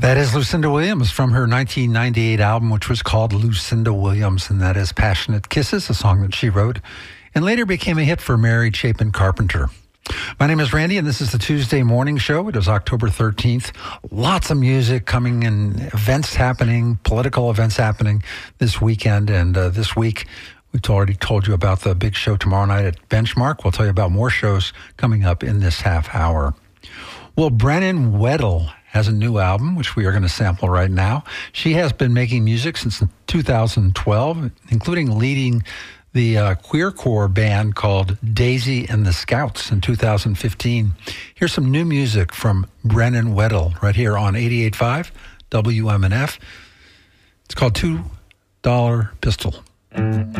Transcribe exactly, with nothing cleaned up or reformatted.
That is Lucinda Williams from her nineteen ninety-eight album, which was called Lucinda Williams, and that is Passionate Kisses, a song that she wrote, and later became a hit for Mary Chapin Carpenter. My name is Randy, and this is the Tuesday Morning Show. It is October thirteenth. Lots of music coming and events happening, political events happening this weekend, and uh, this week we've already told you about the big show tomorrow night at Benchmark. We'll tell you about more shows coming up in this half hour. Well, Brennan Weddle has a new album, which we are going to sample right now. She has been making music since two thousand twelve, including leading the uh, queercore band called Daisy and the Scouts in two thousand fifteen. Here's some new music from Brennan Weddle right here on eighty-eight point five W M N F. It's called two dollar Pistol.